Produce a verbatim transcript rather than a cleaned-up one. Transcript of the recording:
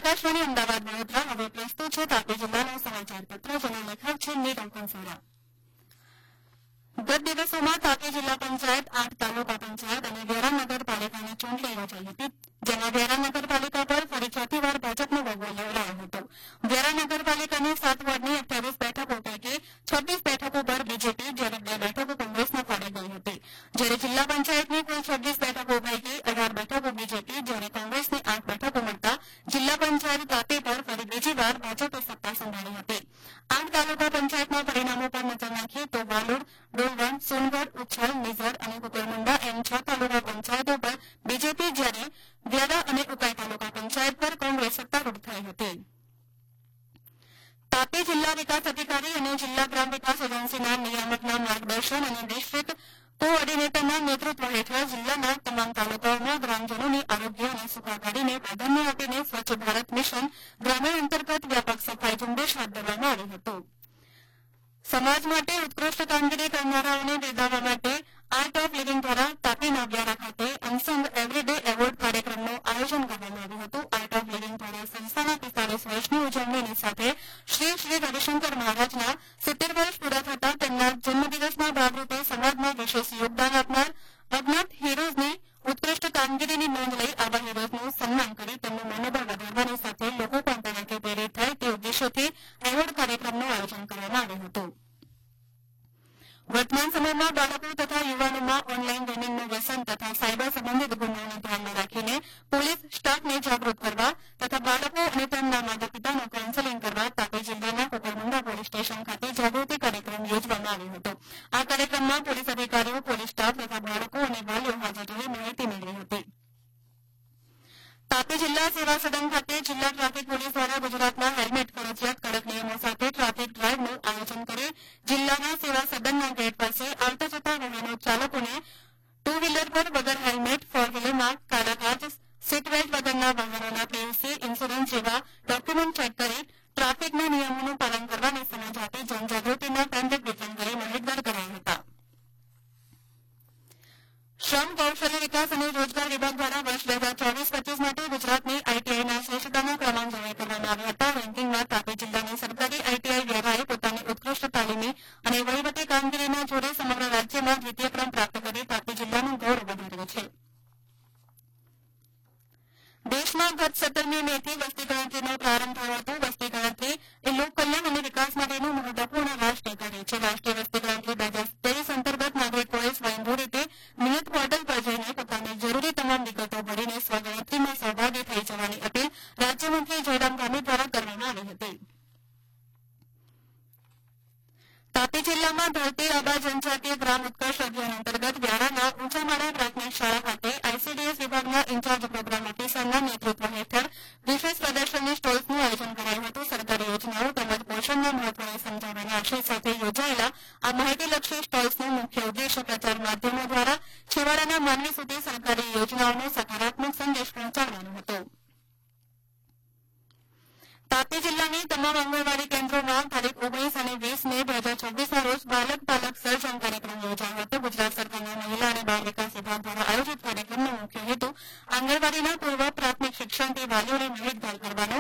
આકાશવાણી અમદાવાદ વડોદરા હવે પ્રસ્તુત છે તાપી જિલ્લાના સમાચાર પત્ર જેના લેખક છે નીરવ કંસારા। ગત દિવસોમાં તાપી જિલ્લા પંચાયત આઠ તાલુકા પંચાયત અને વેરા નગરપાલિકાની ચૂંટણી યોજાઈ હતી, જેમાં વેરા નગરપાલિકા પર ફરી ચોથી વાર ભાજપનો ભગવો લેવડાયો હતો। વેરા નગરપાલિકાની સાત વોર્ડની અઠ્યાવીસ બેઠકો પૈકી છવ્વીસ બેઠકો પર બીજેપી જ્યારે બે બેઠકો કોંગ્રેસને ફાળે ગઈ હતી, જ્યારે જિલ્લા પંચાયતની કુલ છવ્વીસ બેઠકો પૈકી અઢાર બેઠકો બીજેપી જ્યારે કોંગ્રેસની આઠ બેઠકો મળતા જિલ્લા પંચાયત તાપી પર ફરી બીજી વાર ભાજપે સત્તા સંભાળી હતી। આઠ તાલુકા પંચાયતના પરિણામો પર નજર નાખીએ તો વાલોડ, ડોલવણ, સોનગઢ, ઉચ્છલ, નિઝર અને કુકરમુંડા એમ છ તાલુકા પંચાયતો પર બીજેપી જ્યારે વ્યારા અને ઉકાઈ તાલુકા પંચાયત પર કોંગ્રેસ સત્તારૂઢ થઈ હતી। તાપી જિલ્લા વિકાસ અધિકારી અને જિલ્લા ગ્રામ વિકાસ એજન્સીના નિયામકના માર્ગદર્શન અને ડિસ્ટ્રીક્ટ કોઓર્ડિનેટરના નેતૃત્વ હેઠળ જિલ્લાના તમામ તાલુકાઓમાં ગ્રામજનોની આરોગ્ય અને સુખાકારીને પ્રાધાન્ય આપીને સ્વચ્છ ભારત મિશન ગ્રામીણ અંતર્ગત વ્યાપક સફાઈ ઝુંબેશ હાથ ધરવામાં આવ્યું હતું। સમાજ માટે ઉત્કૃષ્ટ કામગીરી કરનારાઓને બિરદાવવા માટે આર્ટ ઓફ લિવિંગ દ્વારા તાપીના વ્યારા ખાતે અનસંગ એવરીડે એવોર્ડ કાર્યક્રમનું આયોજન કરવામાં આવ્યું હતું। આર્ટ ઓફ લિવિંગ દ્વારા સંસ્થાના પિસ્તાલીસ વર્ષની ઉજવણીની સાથે શ્રી શ્રી રવિશંકર મહારાજના સિત્તેર વર્ષ પૂરા થતા તેમના જન્મદિવસના ભાગરૂપે સમાજમાં વિશેષ યોગદાન આપનાર અજ્ઞાત હીરોઝની ઉત્કૃષ્ટ કામગીરીની નોંધ લઈ આવા હીરોઝનું સન્માન કરી તેમનું મનોબળ વધારવાની સાથે લોકો પણ તેનાથી પ્રેરિત થાય તે ઉદ્દેશ્યથી એવોર્ડ કાર્યક્રમનું આયોજન કરવામાં આવ્યું હતું। વર્તમાન સમયમાં બાળકો તથા યુવાનોમાં ઓનલાઈન ગેમિંગનું વ્યસન તથા સાયબર સંબંધિત ગુનાઓને ધ્યાનમાં રાખીને પોલીસ સ્ટાફને જાગૃત કરવા તથા બાળકો અને તેમના માતા પિતાનું કાઉન્સેલિંગ કરવા તાપી જિલ્લાના કુકરમુંડા પોલીસ સ્ટેશન ખાતે જાગૃતિ કાર્યક્રમ યોજવામાં આવ્યો હતો। આ કાર્યક્રમમાં પોલીસ અધિકારીઓ, પોલીસ સ્ટાફ તથા બાળકો અને વાલીઓ હાજર રહી માહિતી મેળવી હતી। તાપી જિલ્લા સેવા સદન ખાતે જિલ્લા ટ્રાફિક પોલીસ દ્વારા ગુજરાતના હેલ્મેટ ફરજિયાત કડક નિયમો સાથે ટ્રાફિક ડ્રાઈવનું આયોજન કરી જિલ્લાના સેવા સદનના ગેટ પાસે આવતા જતા વાહનો ચાલકોને ટુ વ્હીલર પર વગર હેલ્મેટ, ફોર વ્હીલરમાં કાળા કાચ, સીટ બેલ્ટ વગરના વાહનોના પીયુસી, ઇન્સ્યોરન્સ જેવા ડોક્યુમેન્ટ ચેક કરી ટ્રાફિકના નિયમોનું પાલન કરવાની સમજ આપી જનજાગૃતિના પેમ્પલેટ વિતરણ કરી માહિતગાર કરાયા હતા। શ્રમ, કૌશલ્ય વિકાસ અને રોજગાર વિભાગ દ્વારા વર્ષ બે હજાર ચોવીસ પચીસ માટે ગુજરાતની આઈટીઆઈના શ્રેષ્ઠતાના ક્રમાંક જાહેર કરવામાં આવ્યા હતા। રેન્કિંગમાં તાપી જિલ્લાની સરકારી આઈટીઆઈ વેરાએ પોતાની ઉત્કૃષ્ટ તાલીમી અને વહીવટી કામગીરીના જોરે સમગ્ર રાજ્યમાં દ્વિતીય ક્રમ પ્રાપ્ત કરી તાપી જિલ્લાનું ગૌરવ વધાર્યું છે। દેશમાં ગત સત્તરમી મે થી વસ્તી ગણતરીનો પ્રારંભ થયો હતો। વસ્તી ગણતરી એ લોકકલ્યાણ અને વિકાસ માટેનું મહત્વપૂર્ણ રાષ્ટ્રીય કાર્ય છે। રાષ્ટ્રીય વસ્તી ગણતરી બે હજાર ત્રેવીસ અંતર્ગત નાગરિકોએ સ્વયંભૂ રીતે મિનિટ પોર્ટલ પર જઈને પોતાની જરૂરી તમામ વિગતો ભરીને સ્વગણતરીમાં સહભાગી થઈ જવાની અપીલ રાજ્યમંત્રી જયરામ ગામી દ્વારા કરવામાં આવી હતી। તાપી જિલ્લામાં ધરતી આબા જનજાતીય ગ્રામ ઉત્કર્ષ અભિયાન અંતર્ગત વ્યારાના ઊંચામાળા પ્રાથમિક શાળા ખાતે આઈસીડીએસ વિભાગના ઇન્ચાર્જ પ્રોગ્રામ ઓફિસરના નેતૃત્વ હેઠળ વિશેષ પ્રદર્શનની સ્ટોલ્સનું આયોજન કરાયું હતું। સરકારી યોજનાઓ તેમજ પોષણના મહત્વને સમજાવવાના આશય સાથે યોજાયેલા આ માહિતીલક્ષી સ્ટોલ્સનો મુખ્ય ઉદ્દેશ પ્રચાર માધ્યમો દ્વારા છેવાડાના માનવી સુધી સરકારી યોજનાઓનો સકારાત્મક સંદેશ પહોંચાડવાનો હતો। તાપી જિલ્લાની તમામ આંગણવાડી કેન્દ્રોમાં તારીખ ઓગણીસ અને વીસ મે બે હજાર છવ્વીસના રોજ બાલક પાલક સર્જન કાર્યક્રમ યોજાયો હતો। ગુજરાત સરકારના મહિલા અને બાળ વિકાસ વિભાગ દ્વારા આયોજિત કાર્યક્રમનો મુખ્ય હેતુ આંગણવાડીના પૂર્વ પ્રાથમિક શિક્ષણથી વાલીઓને માહિતગાર કરવાનો